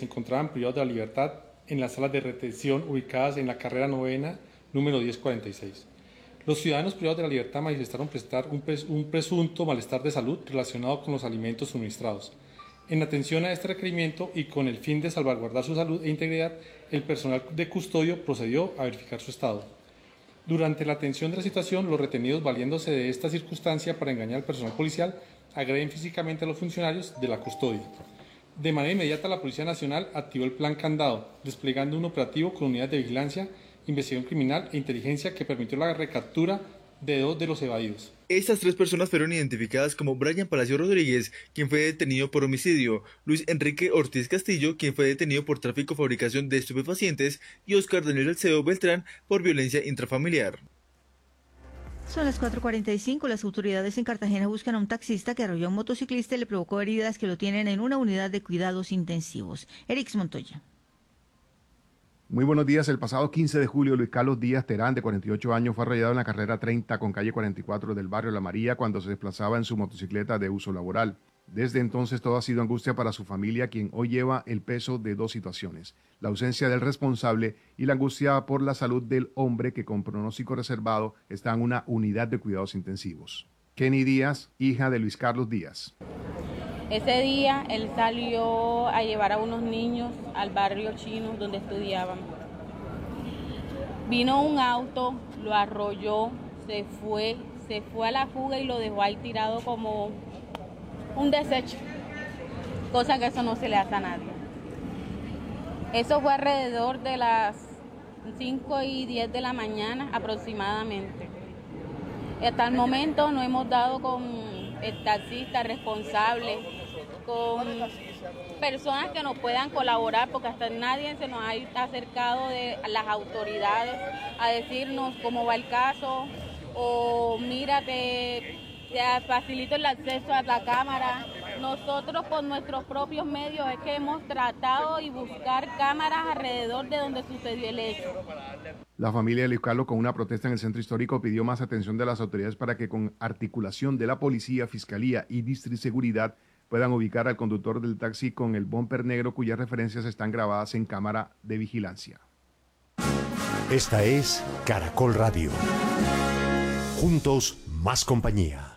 se encontraban privados de la libertad en las salas de retención ubicadas en la carrera novena, número 1046. Los ciudadanos privados de la libertad manifestaron presentar un presunto malestar de salud relacionado con los alimentos suministrados. En atención a este requerimiento y con el fin de salvaguardar su salud e integridad, el personal de custodio procedió a verificar su estado. Durante la atención de la situación, los retenidos, valiéndose de esta circunstancia para engañar al personal policial, agreden físicamente a los funcionarios de la custodia. De manera inmediata, la Policía Nacional activó el Plan Candado, desplegando un operativo con unidades de vigilancia, investigación criminal e inteligencia que permitió la recaptura de 2 de los evadidos. Estas 3 personas fueron identificadas como Brian Palacio Rodríguez, quien fue detenido por homicidio, Luis Enrique Ortiz Castillo, quien fue detenido por tráfico y fabricación de estupefacientes, y Oscar Daniel Alcedo Beltrán por violencia intrafamiliar. Son las 4:45. Las autoridades en Cartagena buscan a un taxista que arrolló a un motociclista y le provocó heridas que lo tienen en una unidad de cuidados intensivos. Erix Montoya. Muy buenos días. El pasado 15 de julio, Luis Carlos Díaz Terán, de 48 años, fue arrollado en la carrera 30 con calle 44 del barrio La María cuando se desplazaba en su motocicleta de uso laboral. Desde entonces todo ha sido angustia para su familia, quien hoy lleva el peso de 2 situaciones: la ausencia del responsable y la angustia por la salud del hombre que con pronóstico reservado está en una unidad de cuidados intensivos. Kenny Díaz, hija de Luis Carlos Díaz. Ese día él salió a llevar a unos niños al barrio chino donde estudiaban. Vino un auto, lo arrolló, se fue a la fuga y lo dejó ahí tirado como un desecho, cosa que eso no se le hace a nadie. Eso fue alrededor de las 5:10 de la mañana aproximadamente. Hasta el momento no hemos dado con el taxista responsable, con personas que nos puedan colaborar, porque hasta nadie se nos ha acercado de las autoridades a decirnos cómo va el caso, o mira, te facilito el acceso a la cámara. Nosotros con nuestros propios medios es que hemos tratado y buscar cámaras alrededor de donde sucedió el hecho. La familia de Luis Carlos, con una protesta en el centro histórico, pidió más atención de las autoridades para que con articulación de la policía, fiscalía y distriseguridad puedan ubicar al conductor del taxi con el bumper negro cuyas referencias están grabadas en cámara de vigilancia. Esta es Caracol Radio. Juntos, más compañía.